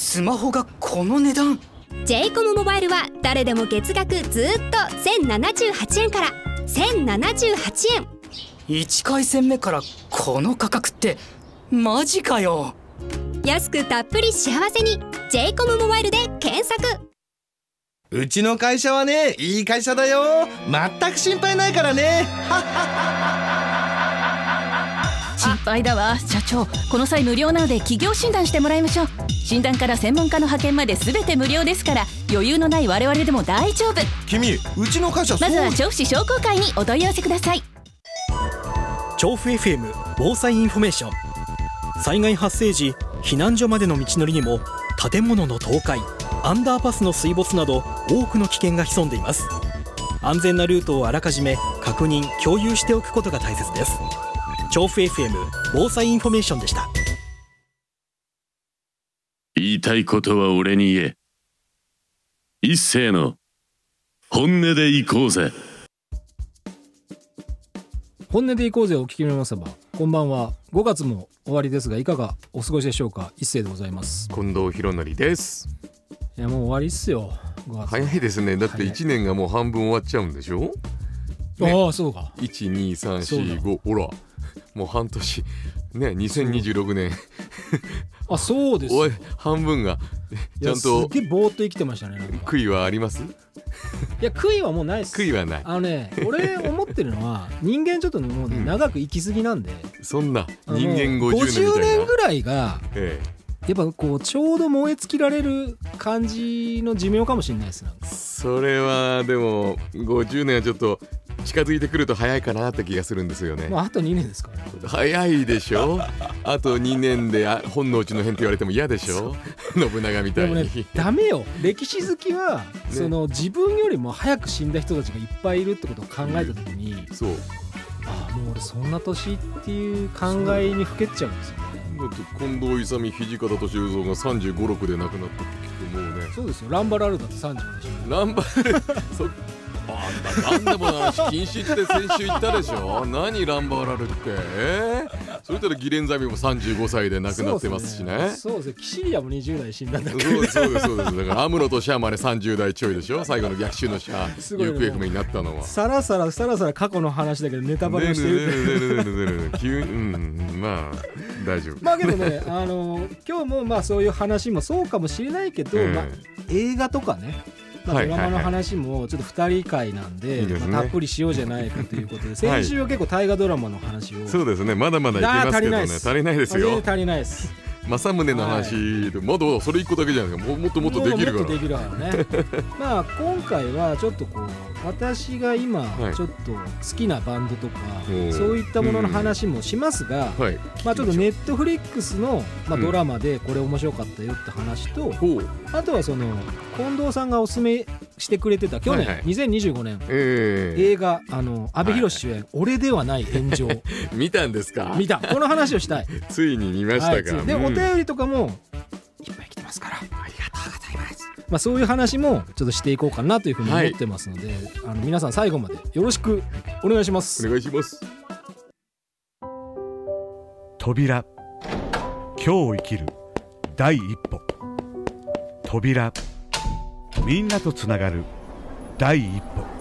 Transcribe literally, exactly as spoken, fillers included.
スマホがこの値段。 ジェイコム モバイルは誰でも月額ずっとせんななじゅうはちえんからせんななじゅうはちえん。 いち回線目からこの価格ってマジかよ。 安くたっぷり幸せに ジェイコム モバイルで検索。 うちの会社はね、いい会社だよ。全く心配ないからね。 心配だわ社長。この際無料なので企業診断してもらいましょう。診断から専門家の派遣まで全て無料ですから、余裕のない我々でも大丈夫。 君、うちの会社そう。 まずは調布市商工会にお問い合わせください。 調布 エフエム 防災インフォメーション。災害発生時、避難所までの道のりにも建物の倒壊、アンダーパスの水没など多くの危険が潜んでいます。安全なルートをあらかじめ確認・共有しておくことが大切です。調布 エフエム 防災インフォメーションでした。 言いたいことは俺に言え。一斉の本音で行こうぜ。 本音で行こうぜお聞きの皆様、こんばんは。ごがつも終わりですが、いかがお過ごしでしょうか。一斉でございます。 近藤博則です。 いやもう終わりっすよ。ごがつ早いですね。だっていちねんがもう半分終わっちゃうんでしょ、ね、 ああそうか。 いち、に、さん、し、ご、ほらもう半年ね、にせんにじゅうろくねんあ、そうですおい半分がちゃんと。 すっげえぼーっと生きてましたね。なんか悔いはあります？ いや悔いはもうないっす。 悔いはない。 あのね、俺思ってるのは人間ちょっともうね、うん、長く生きすぎなんで。 そんな人間ごじゅうねんみたいなごじゅうねんぐらいが、 ええ、 やっぱこうちょうど燃え尽きられる感じの寿命かもしれないです。なんかそれはでもごじゅうねんはちょっと近づいてくると早いかなって気がするんですよね。 まあ、あとにねんですから、ね、 早いでしょあとにねんで本能寺の変って言われても嫌でしょ信長みたいに。 でもね、ダメよ。歴史好きは、ね、その自分よりも早く死んだ人たちがいっぱいいるってことを考えた時に、うん、 そう、 ああもう俺そんな年っていう考えにふけっちゃうんですよね。 だって近藤勇、土方歳三がさんじゅうご、ろくで亡くなったって聞くともうね。 そうですよ。ランバラルだってさんじゅうごでしょ。 ランバラルそあんな、なんでもなし禁止って先週言ったでしょ何ランバーラルって、えー、それとらギレンザミもさんじゅうごさいで亡くなってますしね。 そうですね。キシリアもにじゅうだい死んだんだから。 そうですそうですそうです。だからアムロとシャアまでさんじゅうだいちょいでしょ。最後の逆襲のシャア行方不明になったのは。 さらさらさらさら過去の話だけどネタバレをしてる。 急にうんまあ大丈夫。 まあけどね、あの今日もまあそういう話もそうかもしれないけど、えーまあ、映画とかね。まあ、ドラマの話もちょっとふたり会なんで、はいはいはい、まあ、たっぷりしようじゃないかということで、先週は結構大河ドラマの話を、 そうですね、まだまだいけますけどね。足りないですよ。 全然足りないです。 政宗の話で、はい、まだそれいっこだけじゃないですか。もっともっとできるから。もっとできるからねまあ今回はちょっとこう私が今ちょっと好きなバンドとか、はい、そういったものの話もしますが、うん、はい、まあちょっとネットフリックスの、まあ、ドラマでこれ面白かったよって話と、うん、あとはその近藤さんがおすすめしてくれてた去年、はいはい、にせんにじゅうごねん、えー、映画あの阿部寛主演、はい、俺ではない炎上見たんですか？ 見た。この話をしたいついに見ましたか、 はい、で、うん、お便りとかもいっぱい来てますから、ありがとうございます。まあ、そういう話もちょっとしていこうかなというふうに思ってますので、はい、あの皆さん最後までよろしくお願いします。 お願いします。 扉、今日を生きる第一歩。扉、みんなとつながる第一歩。